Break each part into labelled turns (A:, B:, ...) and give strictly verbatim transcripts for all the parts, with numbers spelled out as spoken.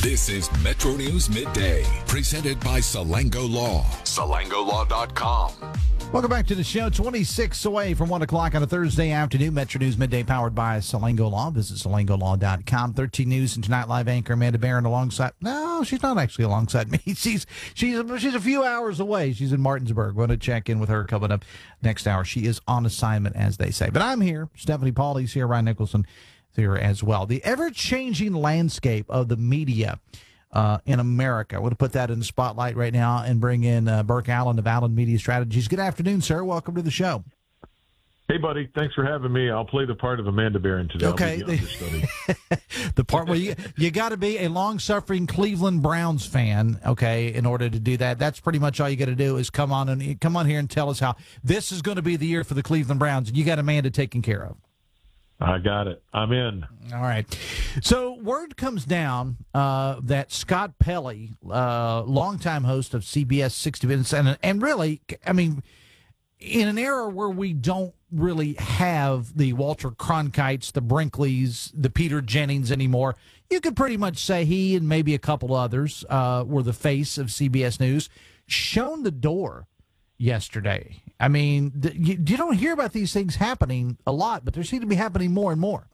A: This is Metro News Midday, presented by Salango Law. Salango Law dot com.
B: Welcome back to the show. twenty-six away from one o'clock on a Thursday afternoon. Metro News Midday powered by Salango Law. Visit Salango Law dot com. thirteen News and Tonight Live anchor Amanda Barron alongside. No, she's not actually alongside me. She's she's she's a few hours away. She's in Martinsburg. We're going to check in with her coming up next hour. She is on assignment, as they say. But I'm here. Stephanie Pauly's here. Ryan Nicholson is here as well. The ever-changing landscape of the media Uh, in America. I want to put that in the spotlight right now and bring in uh, Burke Allen of Allen Media Strategies. Good afternoon, sir. Welcome to the show.
C: Hey, buddy. Thanks for having me. I'll play the part of Amanda Barron today.
B: Okay. The, the part where you you got to be a long-suffering Cleveland Browns fan, okay, in order to do that. That's pretty much all you got to do is come on and come on here and tell us how this is going to be the year for the Cleveland Browns. You got Amanda taken care of.
C: I got it. I'm in.
B: All right. So word comes down uh, that Scott Pelley, uh, longtime host of C B S sixty Minutes, and, and really, I mean, in an era where we don't really have the Walter Cronkites, the Brinkleys, the Peter Jennings anymore, you could pretty much say he and maybe a couple others uh, were the face of C B S News, shown the door yesterday. I mean, th- you, you don't hear about these things happening a lot, but they seem to be happening more and more.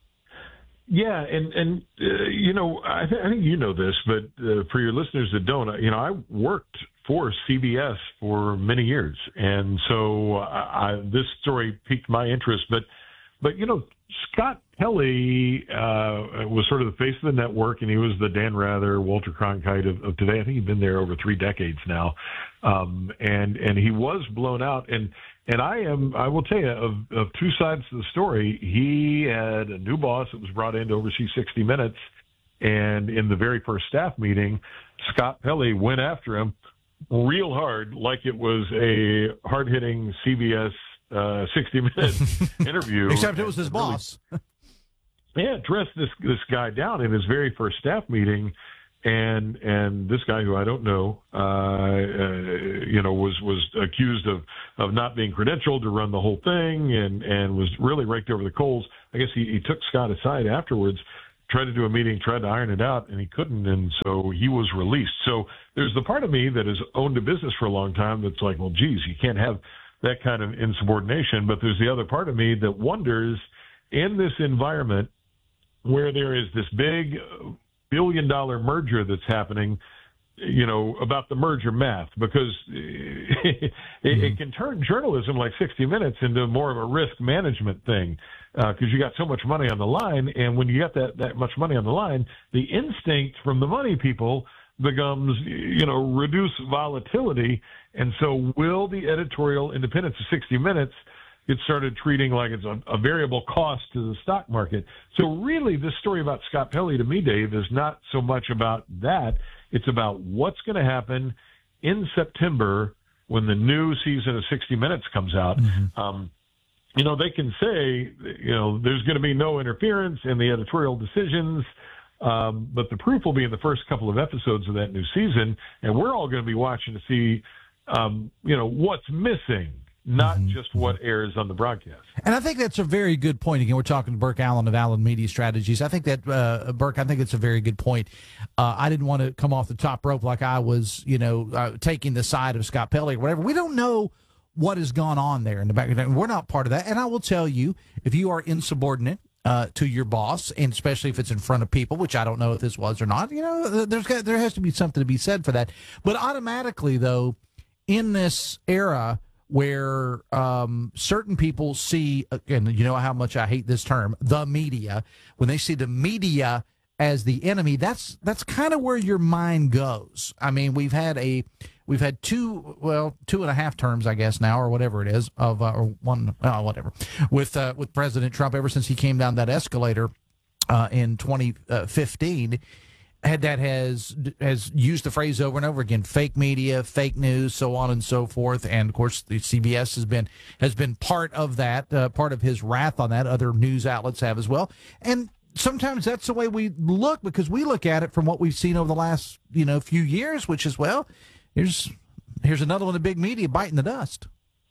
C: Yeah, and and uh, you know, I, th- I think you know this, but uh, for your listeners that don't, you know, I worked for C B S for many years, and so I, I, this story piqued my interest. But but you know, Scott Pelley uh, was sort of the face of the network, and he was the Dan Rather, Walter Cronkite of, of today. I think he's been there over three decades now, um, and and he was blown out. And and I am, I will tell you, of, of two sides to the story. He had a new boss that was brought in to oversee sixty Minutes, and in the very first staff meeting, Scott Pelley went after him real hard, like it was a hard-hitting C B S uh, sixty Minutes interview.
B: Except it was his boss.
C: Yeah, dressed this this guy down in his very first staff meeting, and and this guy who I don't know, uh, uh, you know, was was accused of of not being credentialed to run the whole thing, and and was really raked over the coals. I guess he, he took Scott aside afterwards, tried to do a meeting, tried to iron it out, and he couldn't, and so he was released. So there's the part of me that has owned a business for a long time that's like, well, geez, you can't have that kind of insubordination. But there's the other part of me that wonders, in this environment where there is this big billion dollar merger that's happening, you know, about the merger math, because it, mm-hmm. it can turn journalism like sixty Minutes into more of a risk management thing, because uh, you got so much money on the line. And when you got that, that much money on the line, the instinct from the money people becomes, you know, reduce volatility. And so will the editorial independence of sixty Minutes get started treating like it's a, a variable cost to the stock market? So really, this story about Scott Pelley, to me, Dave, is not so much about that. It's about what's going to happen in September when the new season of sixty Minutes comes out. Mm-hmm. Um, you know, they can say, you know, there's going to be no interference in the editorial decisions, um, but the proof will be in the first couple of episodes of that new season, and we're all going to be watching to see, um, you know, what's missing, not mm-hmm. just what airs on the broadcast.
B: And I think that's a very good point. Again, we're talking to Burke Allen of Allen Media Strategies. I think that, uh, Burke, I think it's a very good point. Uh, I didn't want to come off the top rope like I was, you know, uh, taking the side of Scott Pelley or whatever. We don't know what has gone on there in the background. We're not part of that. And I will tell you, if you are insubordinate uh, to your boss, and especially if it's in front of people, which I don't know if this was or not, you know, there's got, there has to be something to be said for that. But automatically, though, in this era where um, certain people see, and you know how much I hate this term, the media, when they see the media as the enemy, that's that's kind of where your mind goes. I mean, we've had a we've had two well two and a half terms, I guess now, or whatever it is, of uh, or one uh, whatever with uh, with President Trump ever since he came down that escalator uh, in twenty fifteen. Had that has has used the phrase over and over again: fake media, fake news, so on and so forth. And of course, the C B S has been has been part of that, uh, part of his wrath on that. Other news outlets have as well. And sometimes that's the way we look, because we look at it from what we've seen over the last you know few years, which is, well, here's here's another one of the big media biting the dust.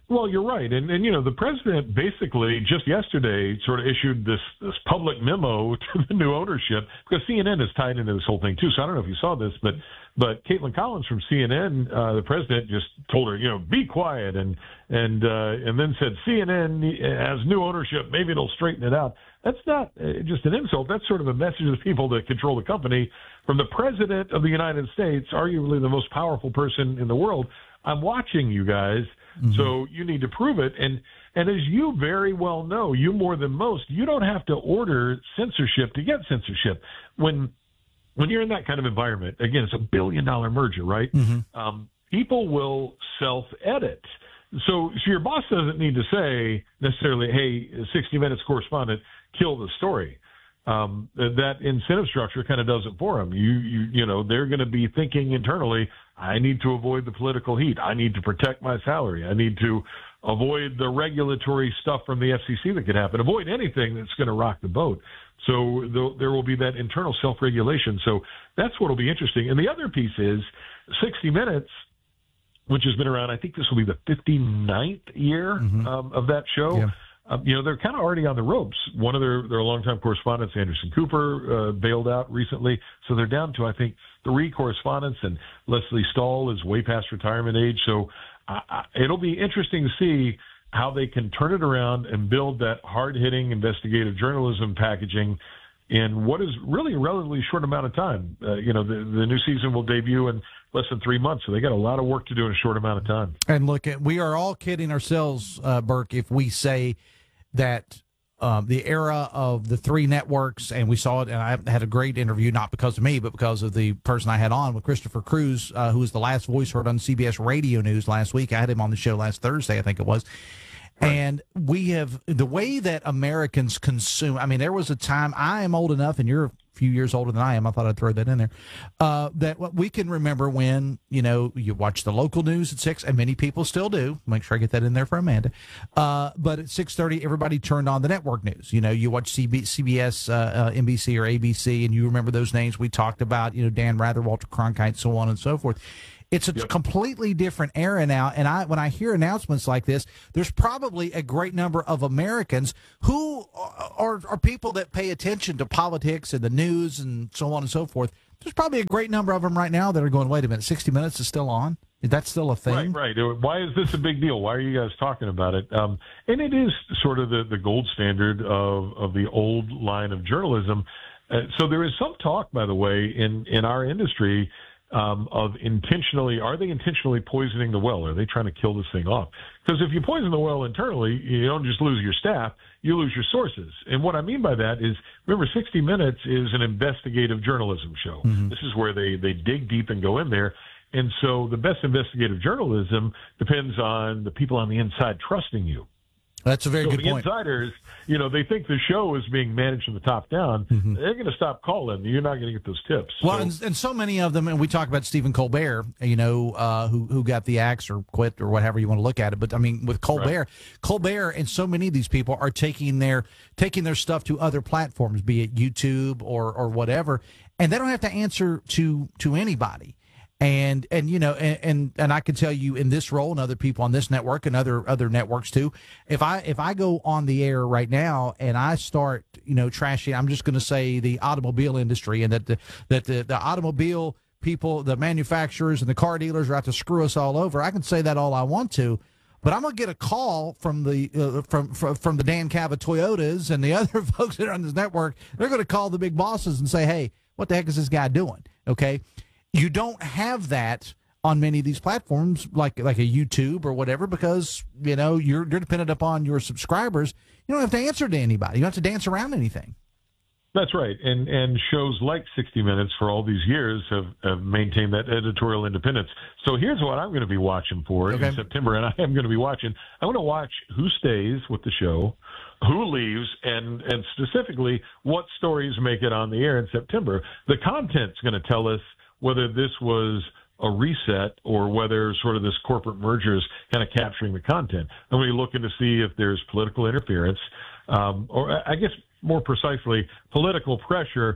C: Well, you're right. And, and, you know, the president basically just yesterday sort of issued this, this public memo to the new ownership, because C N N is tied into this whole thing, too. So I don't know if you saw this, but but Caitlin Collins from C N N, uh, the president just told her, you know, be quiet, and and uh, and then said C N N has new ownership. Maybe it'll straighten it out. That's not uh, just an insult. That's sort of a message to the people that control the company from the president of the United States, arguably the most powerful person in the world. I'm watching you guys. Mm-hmm. So you need to prove it. And and as you very well know, you more than most, you don't have to order censorship to get censorship. When when you're in that kind of environment, again, it's a billion dollar merger, right? Mm-hmm. Um, people will self-edit. So, so your boss doesn't need to say necessarily, hey, sixty minutes correspondent, kill the story. Um, that incentive structure kind of does it for them. You, you, you know, they're going to be thinking internally, I need to avoid the political heat. I need to protect my salary. I need to avoid the regulatory stuff from the F C C that could happen. Avoid anything that's going to rock the boat. So there will be that internal self-regulation. So that's what will be interesting. And the other piece is sixty minutes, which has been around, I think this will be the fifty-ninth year mm-hmm. um, of that show. Yeah. Um, you know, they're kind of already on the ropes. One of their, their longtime correspondents, Anderson Cooper, uh, bailed out recently. So they're down to, I think, three correspondents, and Leslie Stahl is way past retirement age. So uh, it'll be interesting to see how they can turn it around and build that hard-hitting investigative journalism packaging in what is really a relatively short amount of time. Uh, you know, the, the new season will debut in less than three months, so they got a lot of work to do in a short amount of time.
B: And look, we are all kidding ourselves, uh, Burke, if we say that um, the era of the three networks, and we saw it, and I had a great interview, not because of me, but because of the person I had on with Christopher Cruz, uh, who was the last voice heard on C B S Radio News last week. I had him on the show last Thursday, I think it was. Right. And we have the way that Americans consume. I mean, there was a time, I am old enough, and you're a few years older than I am. I thought I'd throw that in there. Uh, that what we can remember when, you know, you watch the local news at six, and many people still do. Make sure I get that in there for Amanda. Uh, but at six thirty, everybody turned on the network news. You know, you watch C B S, uh, uh, N B C, or A B C, and you remember those names we talked about. You know, Dan Rather, Walter Cronkite, so on and so forth. It's a yep. completely different era now, and I when I hear announcements like this, there's probably a great number of Americans who are, are people that pay attention to politics and the news and so on and so forth. There's probably a great number of them right now that are going, wait a minute, sixty minutes is still on? Is that still a thing?
C: Right, right. Why is this a big deal? Why are you guys talking about it? Um, and it is sort of the, the gold standard of, of the old line of journalism. Uh, so there is some talk, by the way, in, in our industry Um, of intentionally, are they intentionally poisoning the well? Are they trying to kill this thing off? Because if you poison the well internally, you don't just lose your staff, you lose your sources. And what I mean by that is, remember, sixty minutes is an investigative journalism show. Mm-hmm. This is where they, they dig deep and go in there. And so the best investigative journalism depends on the people on the inside trusting you.
B: That's a very
C: so
B: good
C: the
B: point.
C: Insiders, you know, they think the show is being managed from the top down. Mm-hmm. They're going to stop calling. You're not going to get those tips.
B: Well,
C: so.
B: and, and so many of them, and we talk about Stephen Colbert, you know, uh, who who got the axe or quit or whatever you want to look at it. But I mean, with Colbert, right. Colbert, and so many of these people are taking their taking their stuff to other platforms, be it YouTube or or whatever, and they don't have to answer to to anybody. And, and you know, and, and, and I can tell you in this role and other people on this network and other other networks too, if I if I go on the air right now and I start, you know, trashing, I'm just going to say the automobile industry, and that the, that the, the automobile people, the manufacturers and the car dealers are out to screw us all over. I can say that all I want to, but I'm going to get a call from the uh, from, from from the Dan Cava Toyotas and the other folks that are on this network. They're going to call the big bosses and say, hey, what the heck is this guy doing? Okay. You don't have that on many of these platforms, like like a YouTube or whatever, because, you know, you're you're dependent upon your subscribers. You don't have to answer to anybody. You don't have to dance around anything.
C: That's right. And and shows like sixty minutes for all these years have, have maintained that editorial independence. So here's what I'm going to be watching for okay. in September, and I am going to be watching. I want to watch who stays with the show, who leaves, and, and specifically what stories make it on the air in September. The content's going to tell us whether this was a reset or whether sort of this corporate merger is kind of capturing the content. And we're looking to see if there's political interference, um, or I guess more precisely, political pressure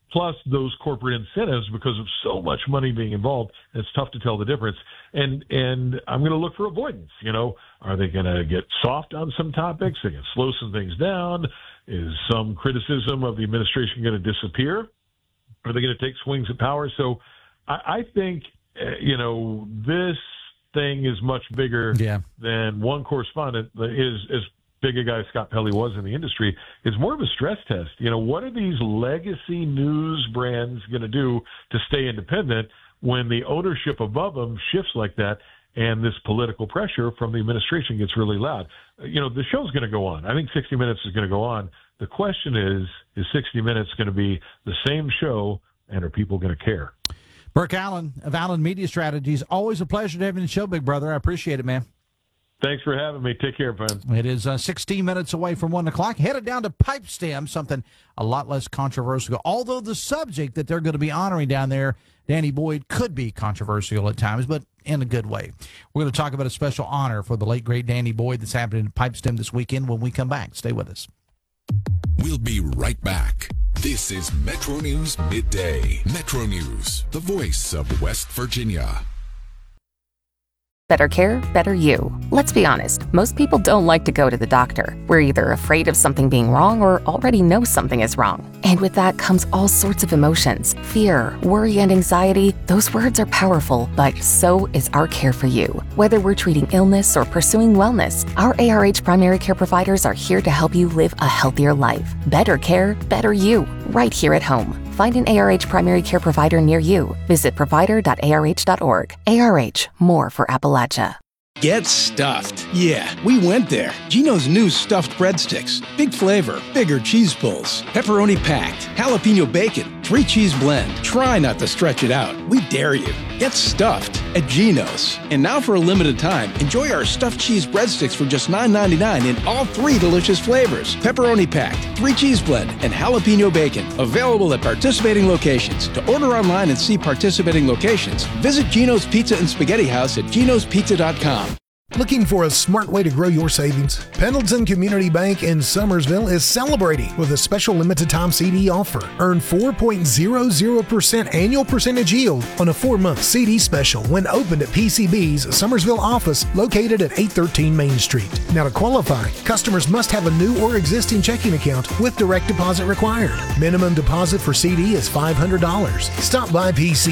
C: plus those corporate incentives because of so much money being involved. It's tough to tell the difference. And and I'm going to look for avoidance. You know, are they going to get soft on some topics? Are they going to slow some things down? Is some criticism of the administration going to disappear? Are they going to take swings at power? So I, I think, uh, you know, this thing is much bigger
B: yeah.
C: than one correspondent is as big a guy Scott Pelley was in the industry. It's more of a stress test. You know, what are these legacy news brands going to do to stay independent when the ownership above them shifts like that and this political pressure from the administration gets really loud? You know, the show's going to go on. I think sixty minutes is going to go on. The question is, is sixty minutes going to be the same show, and are people going to care?
B: Burke Allen of Allen Media Strategies. Always a pleasure to have you in the show, big brother. I appreciate it, man.
C: Thanks for having me. Take care, friend.
B: It is uh, sixteen minutes away from one o'clock. Headed down to Pipestem, something a lot less controversial. Although the subject that they're going to be honoring down there, Danny Boyd, could be controversial at times, but in a good way. We're going to talk about a special honor for the late, great Danny Boyd that's happening in Pipestem this weekend when we come back. Stay with us.
A: We'll be right back. This is Metro News Midday. Metro News, the voice of West Virginia.
D: Better care, better you. Let's be honest, most people don't like to go to the doctor. We're either afraid of something being wrong or already know something is wrong. And with that comes all sorts of emotions. Fear, worry, and anxiety. Those words are powerful, but so is our care for you. Whether we're treating illness or pursuing wellness, our A R H primary care providers are here to help you live a healthier life. Better care, better you. Right here at home. Find an A R H primary care provider near you. Visit provider dot A R H dot org. A R H, more for Appalachia.
E: Get stuffed. Yeah, we went there. Geno's new stuffed breadsticks. Big flavor, bigger cheese pulls, pepperoni packed, jalapeno bacon, three cheese blend. Try not to stretch it out. We dare you. Get stuffed at Geno's. And now for a limited time, enjoy our stuffed cheese breadsticks for just nine ninety-nine in all three delicious flavors. Pepperoni packed, three cheese blend, and jalapeno bacon. Available at participating locations. To order online and see participating locations, visit Geno's Pizza and Spaghetti House at genos pizza dot com.
F: Looking for a smart way to grow your savings? Pendleton Community Bank in Summersville is celebrating with a special limited time C D offer. Earn four point zero zero percent annual percentage yield on a four-month C D special when opened at P C B's Summersville office located at eight thirteen Main Street. Now to qualify, customers must have a new or existing checking account with direct deposit required. Minimum deposit for C D is five hundred dollars. Stop by P C